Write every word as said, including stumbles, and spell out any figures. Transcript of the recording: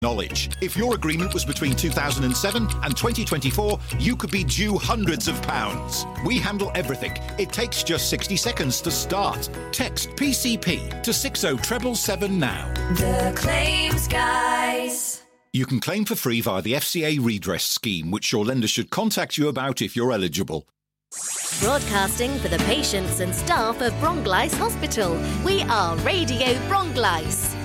Knowledge. If your agreement was between two thousand seven and twenty twenty-four, you could be due hundreds of pounds. We handle everything. It takes just sixty seconds to start. Text P C P to six oh seven seven now. The Claims Guys. You can claim for free via the F C A redress scheme, which your lender should contact you about if you're eligible. Broadcasting for the patients and staff of Bronglice Hospital. We are Radio Bronglice.